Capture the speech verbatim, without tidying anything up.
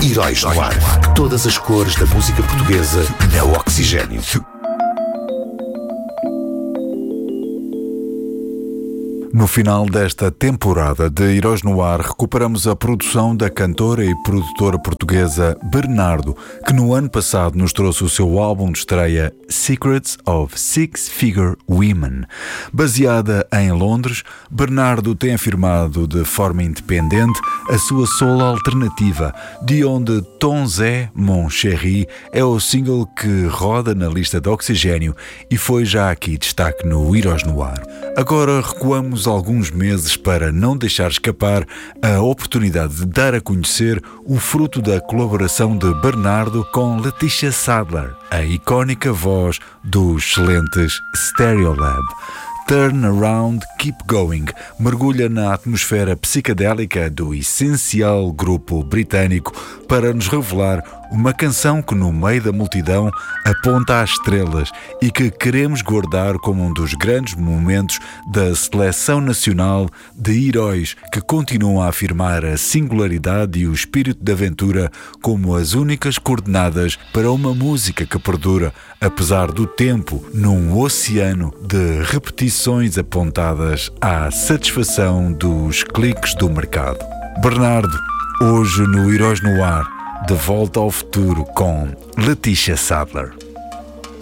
Heróis no Ar. Todas as cores da música portuguesa na Oxigênio. No final desta temporada de Heróis no Ar, recuperamos a produção da cantora e produtora portuguesa Bernardo, que no ano passado nos trouxe o seu álbum de estreia Secrets of Six Figure Women. Baseada em Londres, Bernardo tem afirmado de forma independente a sua solo alternativa, de onde Ton Zé Mon Chéri é o single que roda na lista de Oxigênio e foi já aqui destaque no Heróis no Ar. Agora recuamos alguns meses para não deixar escapar a oportunidade de dar a conhecer o fruto da colaboração de Bernardo com Letícia Sadler, a icónica voz dos excelentes Stereolab. Turn Around, Keep Going mergulha na atmosfera psicadélica do essencial grupo britânico para nos revelar uma canção que no meio da multidão aponta às estrelas e que queremos guardar como um dos grandes momentos da seleção nacional de heróis que continuam a afirmar a singularidade e o espírito de aventura como as únicas coordenadas para uma música que perdura, apesar do tempo, num oceano de repetições apontadas à satisfação dos cliques do mercado. Bernardo, hoje no Heróis no Ar, de volta ao futuro com Letícia Sadler.